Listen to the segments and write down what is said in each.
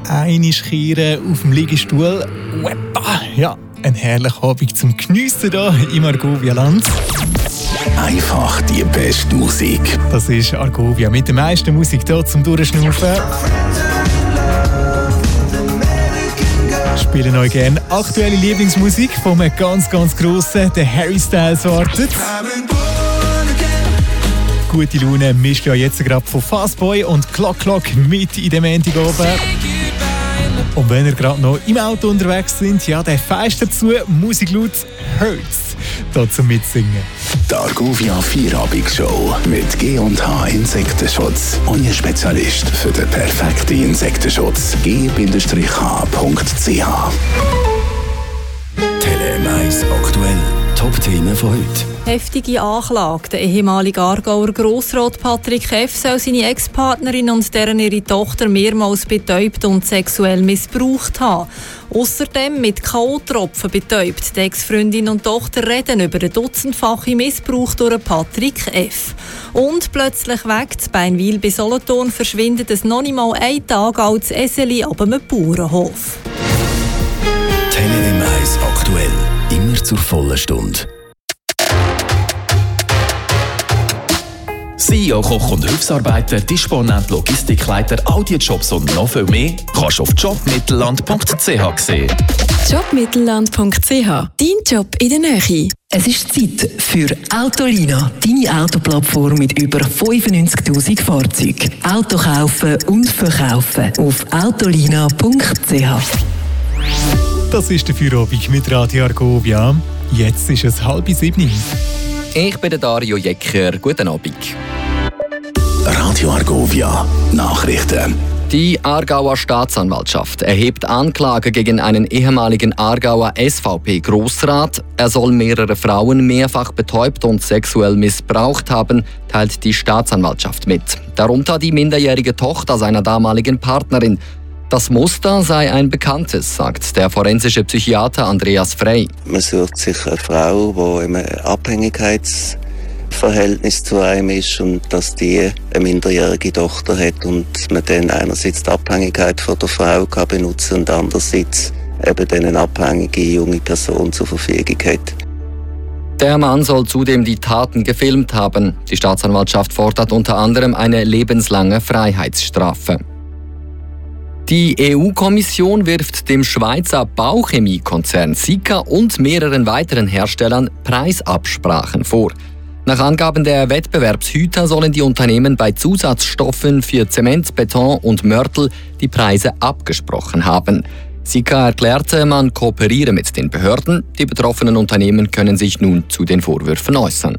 einisch kehren auf dem Liegestuhl. Uepa. Ja, ein herrlicher Abend zum Geniessen hier im Argovia-Land. Einfach die beste Musik. Das ist Argovia mit der meisten Musik hier zum Durchschnaufen. Spielen euch gerne aktuelle Lieblingsmusik von einem ganz, ganz grossen, der Harry Styles wartet. Gute Laune mischt ja jetzt gerade von Fastboy und Clock Clock mit in dem Montag oben. Und wenn ihr gerade noch im Auto unterwegs sind, ja, dann feist dazu, Musik laut Hurts, da zum Mitsingen. Die Argovia Vierabend-Show mit G&H Insektenschutz. Euer Spezialist für den perfekten Insektenschutz. g-h.ch Tele-Mais aktuell. Top-Themen von heute. Heftige Anklage. Der ehemalige Aargauer Grossrat Patrick F. soll seine Ex-Partnerin und deren ihre Tochter mehrmals betäubt und sexuell missbraucht haben. Außerdem mit K.O.-Tropfen betäubt. Die Ex-Freundin und Tochter reden über den dutzendfachen Missbrauch durch Patrick F. Und plötzlich weg, in Beinwil bei Solothurn verschwindet es noch nicht mal einen Tag als Eseli ab einem Bauernhof. Tele-Mais aktuell. Immer zur vollen Stunde. CEO, Koch und Hilfsarbeiter, Disponent, Logistikleiter, all die Jobs und noch viel mehr kannst du auf jobmittelland.ch sehen. Jobmittelland.ch, dein Job in der Nähe. Es ist Zeit für Autolina, deine Autoplattform mit über 95'000 Fahrzeugen. Auto kaufen und verkaufen auf autolina.ch. Das ist der Feierabend mit Radio Argovia. Jetzt ist es 6:30. Ich bin der Dario Jecker. Guten Abend. Radio Argovia Nachrichten. Die Aargauer Staatsanwaltschaft erhebt Anklage gegen einen ehemaligen Aargauer SVP-Grossrat. Er soll mehrere Frauen mehrfach betäubt und sexuell missbraucht haben, teilt die Staatsanwaltschaft mit. Darunter die minderjährige Tochter seiner damaligen Partnerin. Das Muster sei ein bekanntes, sagt der forensische Psychiater Andreas Frey. Man sucht sich eine Frau, die in einem Abhängigkeitsverhältnis zu einem ist und dass die eine minderjährige Tochter hat und man dann einerseits die Abhängigkeit von der Frau kann benutzen und andererseits eben dann eine abhängige junge Person zur Verfügung hat. Der Mann soll zudem die Taten gefilmt haben. Die Staatsanwaltschaft fordert unter anderem eine lebenslange Freiheitsstrafe. Die EU-Kommission wirft dem Schweizer Bauchemiekonzern Sika und mehreren weiteren Herstellern Preisabsprachen vor. Nach Angaben der Wettbewerbshüter sollen die Unternehmen bei Zusatzstoffen für Zement, Beton und Mörtel die Preise abgesprochen haben. Sika erklärte, man kooperiere mit den Behörden. Die betroffenen Unternehmen können sich nun zu den Vorwürfen äußern.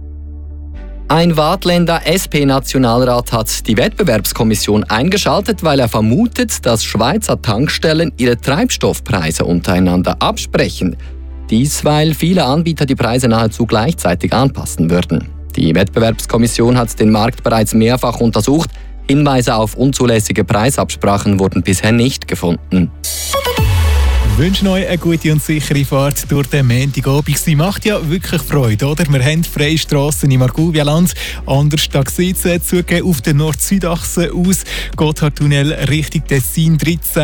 Ein Waadtländer SP-Nationalrat hat die Wettbewerbskommission eingeschaltet, weil er vermutet, dass Schweizer Tankstellen ihre Treibstoffpreise untereinander absprechen. Dies, weil viele Anbieter die Preise nahezu gleichzeitig anpassen würden. Die Wettbewerbskommission hat den Markt bereits mehrfach untersucht. Hinweise auf unzulässige Preisabsprachen wurden bisher nicht gefunden. Wir wünschen euch eine gute und sichere Fahrt durch den Montagabend. Sie macht ja wirklich Freude, oder? Wir haben freie Strassen im Argovia-Land. Anders sieht es zugegeben auf der Nord-Süd-Achse aus. Gotthardtunnel Richtung Tessin 13.